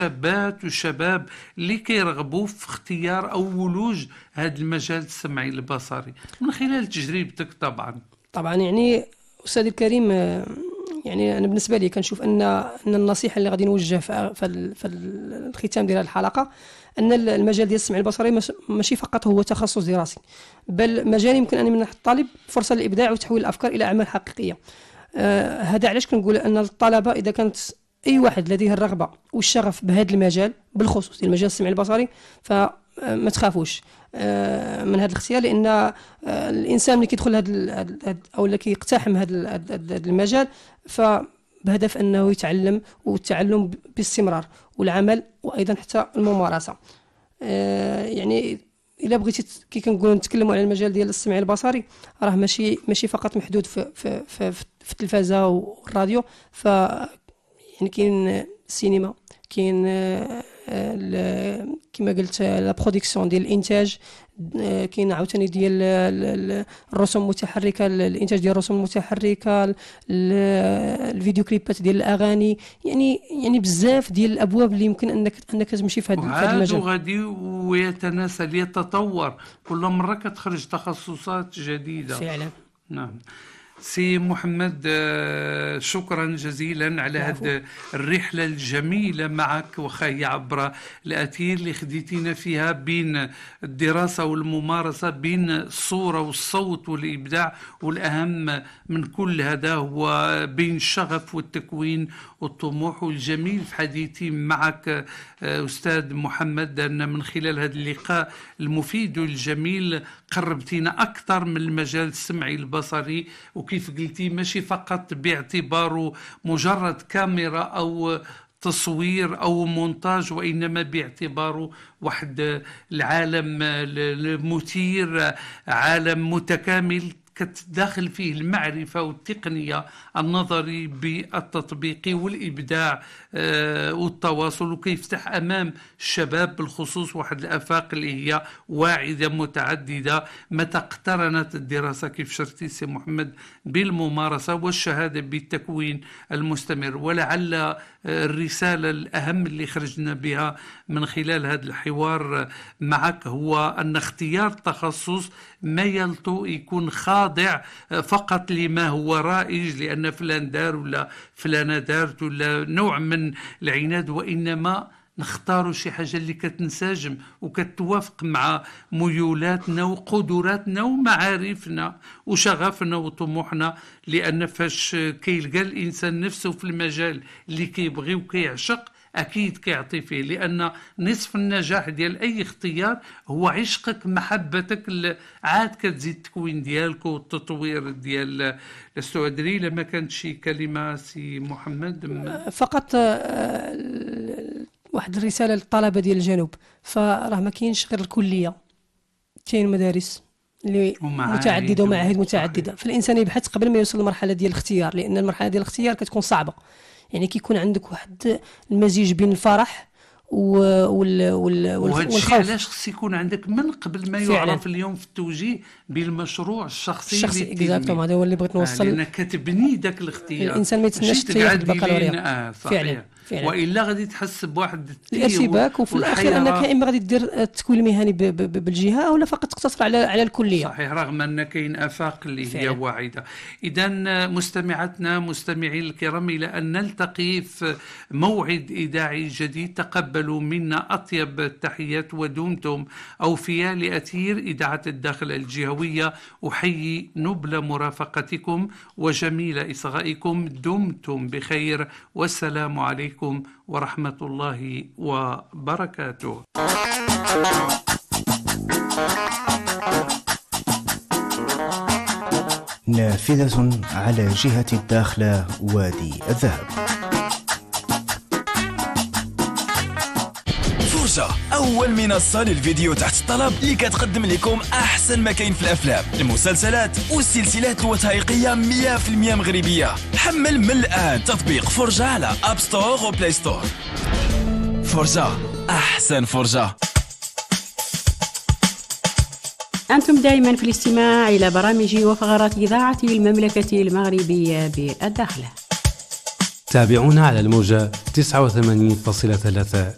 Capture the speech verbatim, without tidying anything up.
شابات وشباب اللي كيرغبوا في اختيار أو ولوج هذا المجال السمعي البصري من خلال تجربتك؟ طبعا طبعا يعني أستاذ الكريم، يعني أنا بالنسبة لي كنشوف أن أن النصيحة اللي غادي نوجه في الختام ديال الحلقة أن المجال ديال السمع البصري ماشي فقط هو تخصص دراسي، بل مجال يمكن أن يمنح الطالب فرصة للإبداع وتحويل الأفكار إلى أعمال حقيقية. آه هذا علاش كنقول أن الطلبة إذا كانت أي واحد لديه الرغبة والشغف بهذا المجال بالخصوص ديال المجال السمعي البصري فما تخافوش آه من هذا الاختيار، لأن آه الإنسان اللي كيدخل هذا أو اللي كيقتحم هذا المجال فبهدف أنه يتعلم، والتعلم باستمرار والعمل وأيضا حتى الممارسة. آه يعني إلا بغيتي كي كنقولوا نتكلموا على المجال ديال السمع البصري راه ماشي ماشي فقط محدود في في في, في التلفازة والراديو، ف يعني كاين السينما، كاين كما قلت لا برودكسيون ديال الانتاج، كاين عاوتاني ديال الرسوم المتحركه، الانتاج ديال الرسوم المتحركه، الفيديو كليبات ديال الاغاني، يعني يعني بزاف ديال الابواب اللي يمكن انك انك تمشي في هذا المجال. وغادي ويتناسل يتطور كل مره كتخرج تخصصات جديده فعلا. نعم. سي محمد، شكرا جزيلا على هذه الرحلة الجميلة معك وخي عبر الأثير اللي خديتينا فيها بين الدراسة والممارسة، بين الصورة والصوت والإبداع، والأهم من كل هذا هو بين الشغف والتكوين والطموح. والجميل في حديثي معك أستاذ محمد أن من خلال هذا اللقاء المفيد والجميل قربتينا أكثر من المجال السمعي البصري، وكيف قلتي ماشي فقط باعتباره مجرد كاميرا أو تصوير أو مونتاج، وإنما باعتباره واحد العالم المثير، عالم متكامل كتداخل فيه المعرفة والتقنية النظري بالتطبيقي والإبداع والتواصل، وكيفتح أمام الشباب بالخصوص واحد الآفاق اللي هي واعدة متعددة متى اقترنت الدراسة كيف شرتي سي محمد بالممارسة والشهادة بالتكوين المستمر. ولعل الرسالة الأهم اللي خرجنا بها من خلال هذا الحوار معك هو أن اختيار تخصص ما يلطو يكون خاضع فقط لما هو رائج لأن فلان دار ولا فلانة دارت ولا نوع من العناد، وإنما نختاروا شي حاجة اللي كتنسجم وكتوافق مع ميولاتنا وقدراتنا ومعارفنا وشغفنا وطموحنا. لأن فاش كيلقى الإنسان نفسه في المجال اللي كيبغي وكيعشق أكيد كيعطي فيه، لأن نصف النجاح ديال أي اختيار هو عشقك محبتك اللي عاد كتزيد التكوين ديالك والتطوير ديال. لستو أدري لما كانت شي كلمة سي محمد فقط واحد الرسالة للطلبة ديال الجنوب، فراه ما كاينش غير الكلية، كاين مدارس اللي متعددة ومعاهد متعددة، فالإنسان يبحث قبل ما يوصل للمرحلة ديال الاختيار، لأن المرحلة ديال الاختيار كتكون صعبة. يعني كيكون عندك واحد المزيج بين الفرح وال وال والخوف. علاش خص يكون عندك من قبل ما يعرف اليوم في التوجيه بالمشروع الشخصي الشخصي اكزاكتومون، هذا هو اللي بغيت نوصل، لأنك كتبني داك الاختيار. الانسان ما يتسناش حتى ياخذ البكالوريا آه فعلا. فعلا والا غادي تحس بواحد الارتباك، وفي الاخير انك اما غادي دير التكوين المهني بالجهه او لا فقط تقتصر على على الكليه. صحيح، رغم ان كاين افاق اللي فعلا. هي واعده. اذا مستمعاتنا مستمعي الكرام، الى ان نلتقي في موعد اذاعي جديد، تقبلوا منا اطيب التحيات ودمتم اوفياء لاثير اذاعه الداخل الجهويه. احيي نبل مرافقتكم وجميل اصغائكم، دمتم بخير، والسلام عليكم ورحمة الله وبركاته. نافذة على جهة الداخلة وادي الذهب. فرجة، أول منصة للفيديو تحت الطلب اللي كتقدم لكم أحسن ما كاين في الأفلام، المسلسلات والسلسلات الوثائقية مية بالمية مغربية. حمل من الآن تطبيق فرجة على أب ستور وبلاي ستور. فرجة، أحسن فرجة. أنتم دائما في الاستماع إلى برامج وفقرات إذاعة المملكة المغربية بالداخل. تابعونا على الموجة تسعة وثمانين فاصلة ثلاثة